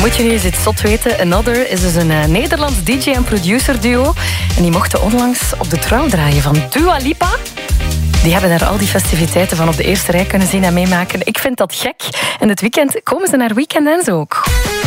Moet je nu eens iets zot weten. Another is dus een Nederlands DJ- en producer-duo. En die mochten onlangs op de trouw draaien van Dua Lipa. Die hebben daar al die festiviteiten van op de eerste rij kunnen zien en meemaken. Ik vind dat gek. En dit weekend komen ze naar Weekend Dance ook.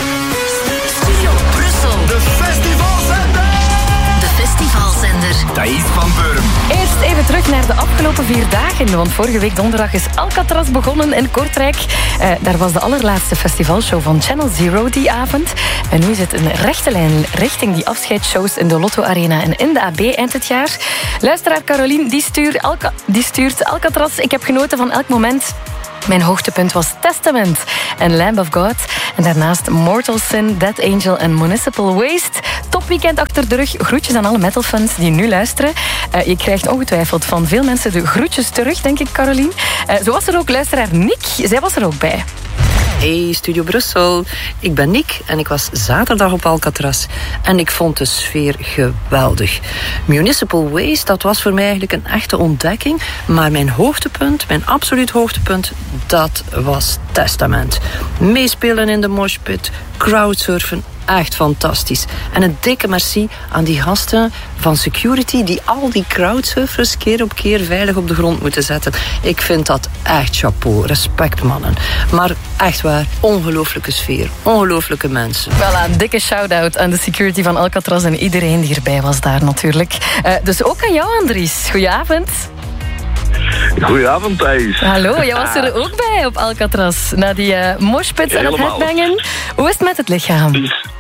Studio Brussel. De festivalzender. De festivalzender. Thais van Beuren. Eerst even terug naar de afgelopen 4 dagen. Want vorige week donderdag is Alcatraz begonnen in Kortrijk. Daar was de allerlaatste festivalshow van Channel Zero die avond. En nu is het een rechte lijn richting die afscheidsshows in de Lotto Arena en in de AB eind het jaar. Luisteraar Caroline, die stuurt Alcatraz. Ik heb genoten van elk moment. Mijn hoogtepunt was Testament en Lamb of God. En daarnaast Mortal Sin, Dead Angel en Municipal Waste. Topweekend achter de rug. Groetjes aan alle metalfans die nu luisteren. Je krijgt ongetwijfeld van veel mensen de groetjes terug, denk ik, Caroline. Zo was er ook luisteraar Nick. Zij was er ook bij. Hey, Studio Brussel. Ik ben Nick en ik was zaterdag op Alcatraz. En ik vond de sfeer geweldig. Municipal Waste, dat was voor mij eigenlijk een echte ontdekking. Maar mijn hoogtepunt, mijn absoluut hoogtepunt, dat was Testament. Meespelen in de moshpit, crowdsurfen, echt fantastisch. En een dikke merci aan die gasten van security die al die crowdsurfers keer op keer veilig op de grond moeten zetten. Ik vind dat echt chapeau. Respect, mannen. Maar echt waar, ongelooflijke sfeer. Ongelooflijke mensen. Voilà, een dikke shout-out aan de security van Alcatraz en iedereen die erbij was daar natuurlijk. Dus ook aan jou, Andries. Goedenavond. Goedenavond, Thijs. Hallo, jij was er ook bij op Alcatraz. Na die moshpits en het headbangen. Hoe is het met het lichaam?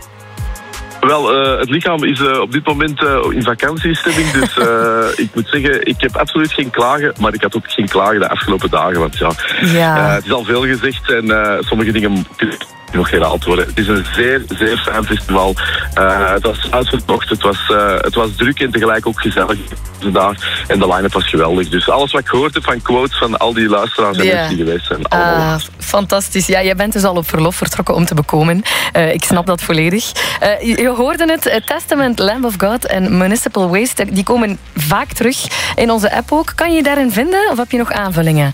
Wel, het lichaam is op dit moment in vakantiestemming. Dus ik moet zeggen, ik heb absoluut geen klagen. Maar ik had ook geen klagen de afgelopen dagen. Want het is al veel gezegd en sommige dingen kunnen nog herhaald worden. Het is een zeer, zeer fijn festival. Het was uitverkocht, het was druk en tegelijk ook gezellig daar. En de line-up was geweldig. Dus alles wat ik gehoord heb van quotes van al die luisteraars en mensen die geweest zijn. Fantastisch. Ja, jij bent dus al op verlof vertrokken om te bekomen. Ik snap dat volledig. Je hoorde het, Testament, Lamb of God en Municipal Waste, die komen vaak terug in onze app ook. Kan je je daarin vinden of heb je nog aanvullingen?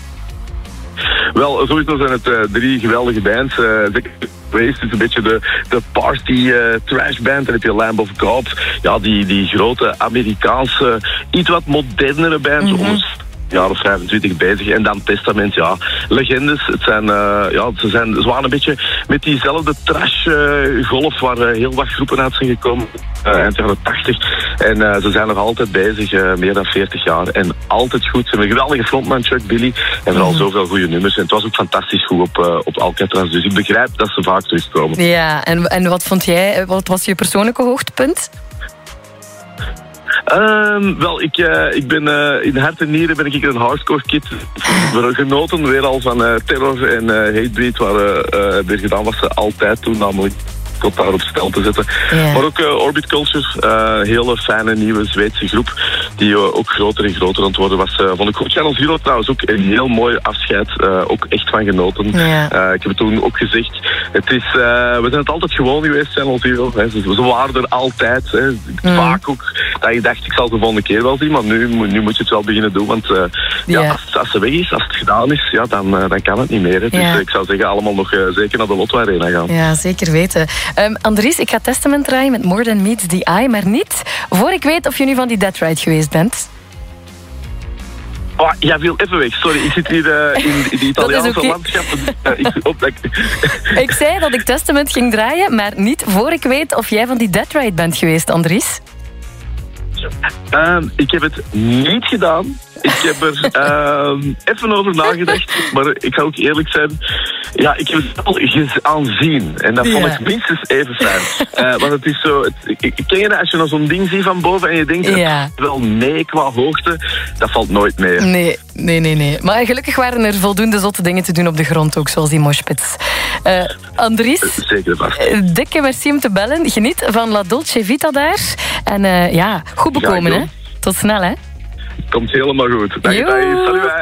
Wel, sowieso zijn het 3 geweldige bands. Waste is een beetje de party trash band. Dan heb je Lamb of God. Ja, die grote Amerikaanse, iets wat modernere bands. Jaar of 25 bezig. En dan Testament, ja. Legendes. Het zijn, ze waren een beetje met diezelfde trash-golf waar heel wat groepen uit zijn gekomen. Eind jaren 80. En ze zijn nog altijd bezig, meer dan 40 jaar. En altijd goed. Ze hebben een geweldige frontman, Chuck Billy. En vooral zoveel goede nummers. En het was ook fantastisch goed op Alcatraz. Dus ik begrijp dat ze vaak terugkomen. Ja, en wat vond jij? Wat was je persoonlijke hoogtepunt? Wel, ik ben in hart en nieren ben ik een hardcore kid. We genoten weer al van Terror en Hatebreed, waar weer gedaan was ze altijd toen, namelijk tot daar op stel te zetten. Yeah. Maar ook Orbit Culture, hele fijne nieuwe Zweedse groep, die ook groter en groter aan het worden was. Vond ik goed. Channel Zero trouwens ook een heel mooi afscheid, ook echt van genoten. Yeah. Ik heb het toen ook gezegd. We zijn het altijd gewoon geweest, Channel Zero. Hè. Ze waren er altijd. Hè. Vaak ook dat je dacht, ik zal de volgende keer wel zien, maar nu moet je het wel beginnen doen, want als ze weg is, als het gedaan is, ja, dan kan het niet meer. Hè. Dus ik zou zeggen, allemaal nog zeker naar de Lotto Arena gaan. Ja, zeker weten. Andries, ik ga Testament draaien met More Than Meets the Eye, maar niet voor ik weet of je nu van die Dead Ride geweest bent. Oh, jij viel even weg, sorry. Ik zit hier in de Italiaanse landschappen. Ik zei dat ik Testament ging draaien, maar niet voor ik weet of jij van die Dead Ride bent geweest, Andries. Ik heb het niet gedaan. Ik heb er even over nagedacht, maar ik ga ook eerlijk zijn. Ja, ik heb het al aanzien en dat vond ik minstens even fijn. Want het is zo, ken je dat als je nog zo'n ding ziet van boven en je denkt, het wel mee qua hoogte, dat valt nooit mee. Nee. Maar gelukkig waren er voldoende zotte dingen te doen op de grond ook, zoals die moshpits. Andries, zeker vast. Dikke merci om te bellen. Geniet van La Dolce Vita daar. En goed bekomen, hè. Tot snel, hè. Komt helemaal goed. Dag, salut.